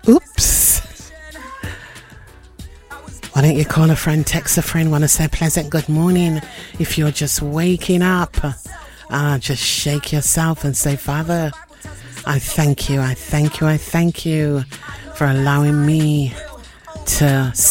Oops. Why don't you call a friend, text a friend, want to say pleasant good morning if you're just waking up. Just shake yourself and say, Father, I thank you for allowing me to